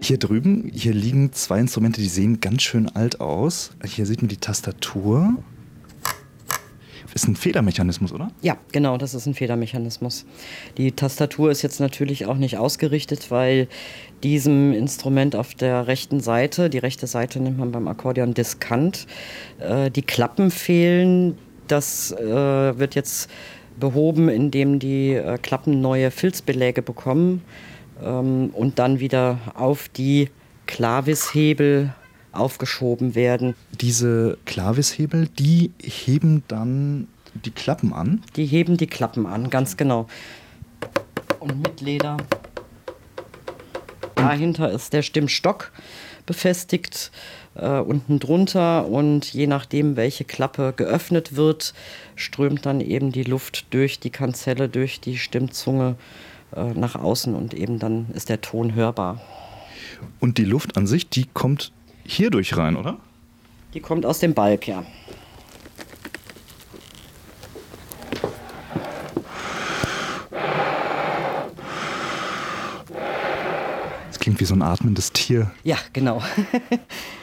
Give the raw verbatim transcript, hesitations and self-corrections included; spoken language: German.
Hier drüben, hier liegen zwei Instrumente, die sehen ganz schön alt aus. Hier sieht man die Tastatur. Ist ein Federmechanismus, oder? Ja, genau, das ist ein Federmechanismus. Die Tastatur ist jetzt natürlich auch nicht ausgerichtet, weil diesem Instrument auf der rechten Seite, die rechte Seite nennt man beim Akkordeon Diskant, äh, die Klappen fehlen. Das äh, wird jetzt behoben, indem die äh, Klappen neue Filzbeläge bekommen ähm, und dann wieder auf die Klavishebel aufgeschoben werden. Diese Klavishebel, die heben dann die Klappen an? Die heben die Klappen an, ganz genau. Und mit Leder. Dahinter ist der Stimmstock befestigt, äh, unten drunter. Und je nachdem, welche Klappe geöffnet wird, strömt dann eben die Luft durch die Kanzelle, durch die Stimmzunge äh, nach außen. Und eben dann ist der Ton hörbar. Und die Luft an sich, die kommt hier durch rein, oder? Die kommt aus dem Balg, ja. Das klingt wie so ein atmendes Tier. Ja, genau.